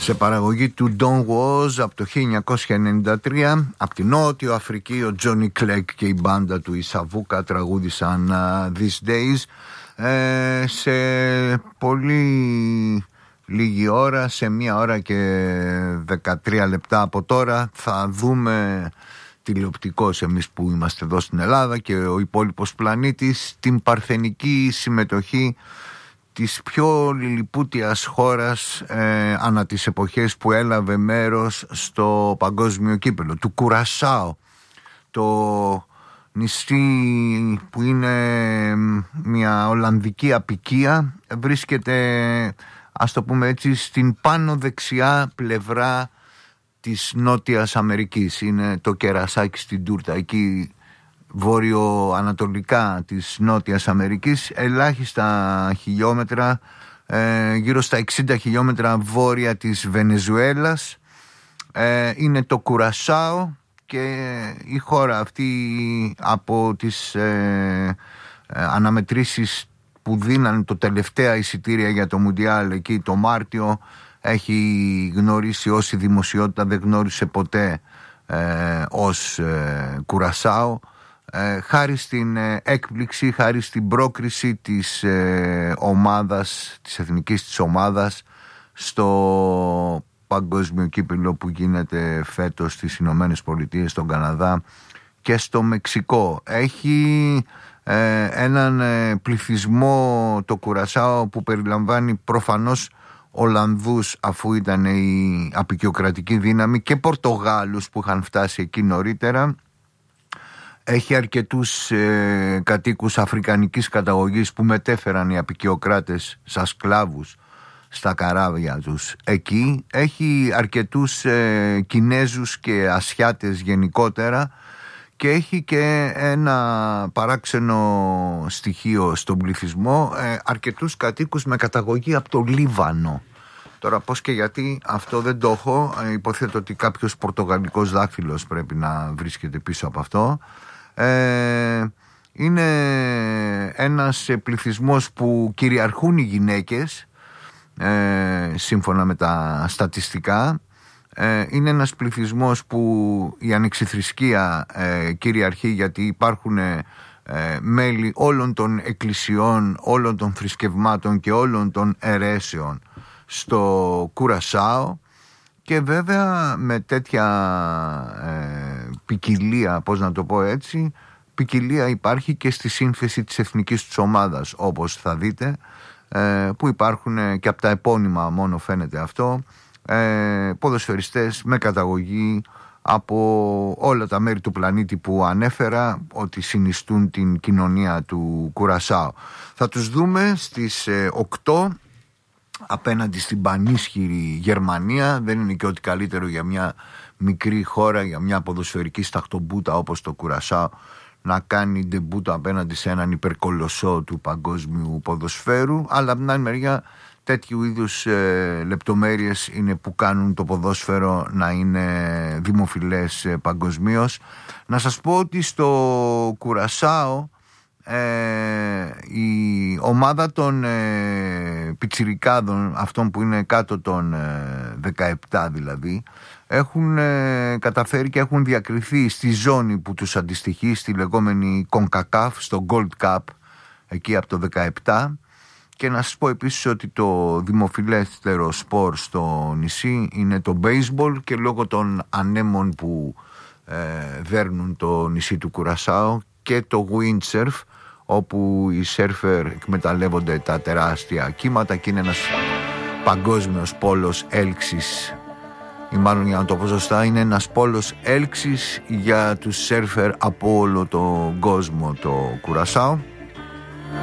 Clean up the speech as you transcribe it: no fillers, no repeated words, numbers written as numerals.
σε παραγωγή του Don Was από το 1993. Από την Νότιο Αφρική ο Johnny Clegg και η μπάντα του Ισαβούκα τραγούδησαν These Days. Σε πολύ λίγη ώρα, σε 1 ώρα και 13 λεπτά από τώρα, θα δούμε τηλεοπτικός, εμείς που είμαστε εδώ στην Ελλάδα και ο υπόλοιπος πλανήτης, την παρθενική συμμετοχή της πιο λιλιπούτιας χώρας ανά τις εποχές που έλαβε μέρος στο παγκόσμιο κύπελλο, του Κουρασάο, το νησί που είναι μια Ολλανδική αποικία, βρίσκεται, ας το πούμε έτσι, στην πάνω δεξιά πλευρά της Νότιας Αμερικής. Είναι το κερασάκι στην τούρτα, εκεί βόρειο-ανατολικά της Νότιας Αμερικής, ελάχιστα χιλιόμετρα, γύρω στα 60 χιλιόμετρα βόρεια της Βενεζουέλας. Είναι το Κουρασάο και η χώρα αυτή, από τις αναμετρήσεις που δίνανε το τελευταία εισιτήρια για το Μουντιάλ εκεί το Μάρτιο, έχει γνωρίσει όση δημοσιότητα δεν γνώρισε ποτέ ως Κουρασάο, χάρη στην έκπληξη, χάρη στην πρόκριση της ομάδας, της εθνικής της ομάδας στο παγκόσμιο κύπελλο που γίνεται φέτος στις Ηνωμένες Πολιτείες, στον Καναδά και στο Μεξικό. Έχει έναν πληθυσμό το Κουρασάο που περιλαμβάνει προφανώς Ολλανδούς, αφού ήταν η αποικιοκρατική δύναμη, και Πορτογάλους που είχαν φτάσει εκεί νωρίτερα. Έχει αρκετούς κατοίκους αφρικανικής καταγωγής που μετέφεραν οι αποικιοκράτες σαν σκλάβους στα καράβια τους εκεί. Έχει αρκετούς Κινέζους και Ασιάτες γενικότερα. Και έχει και ένα παράξενο στοιχείο στον πληθυσμό, αρκετούς κατοίκους με καταγωγή από το Λίβανο. Τώρα πώς και γιατί αυτό δεν το έχω, υποθέτω ότι κάποιος πορτογαλικός δάκτυλος πρέπει να βρίσκεται πίσω από αυτό. Είναι ένας πληθυσμός που κυριαρχούν οι γυναίκες, σύμφωνα με τα στατιστικά. Είναι ένας πληθυσμός που η ανεξιθρησκεία κυριαρχεί, γιατί υπάρχουν μέλη όλων των εκκλησιών, όλων των θρησκευμάτων και όλων των αιρέσεων στο Κουρασάο, και βέβαια με τέτοια ποικιλία, πώς να το πω έτσι, ποικιλία υπάρχει και στη σύνθεση της εθνικής τους ομάδας, όπως θα δείτε, που υπάρχουν και από τα επώνυμα μόνο φαίνεται αυτό, ποδοσφαιριστές με καταγωγή από όλα τα μέρη του πλανήτη που ανέφερα ότι συνιστούν την κοινωνία του Κουρασάο. Θα τους δούμε στις 8 απέναντι στην πανίσχυρη Γερμανία. Δεν είναι και ό,τι καλύτερο για μια μικρή χώρα, για μια ποδοσφαιρική σταχτομπούτα όπως το Κουρασάο, να κάνει ντεμπούτα απέναντι σε έναν υπερκολοσσό του παγκόσμιου ποδοσφαίρου. Αλλά από την άλλη μεριά, τέτοιου είδους λεπτομέρειες είναι που κάνουν το ποδόσφαιρο να είναι δημοφιλές παγκοσμίως. Να σας πω ότι στο Κουρασάο η ομάδα των πιτσιρικάδων, αυτών που είναι κάτω των 17 δηλαδή, έχουν καταφέρει και έχουν διακριθεί στη ζώνη που τους αντιστοιχεί, στη λεγόμενη CONCACAF, στο Gold Cup, εκεί από το 17. Και να σας πω επίσης ότι το δημοφιλέστερο σπορ στο νησί είναι το baseball, και λόγω των ανέμων που δέρνουν το νησί του Κουρασάο, και το windsurf, όπου οι σέρφερ εκμεταλλεύονται τα τεράστια κύματα, και είναι ένας παγκόσμιος πόλος έλξης, ή μάλλον, για να το πω σωστά, είναι ένας πόλος έλξης για τους σέρφερ από όλο τον κόσμο το Κουρασάο.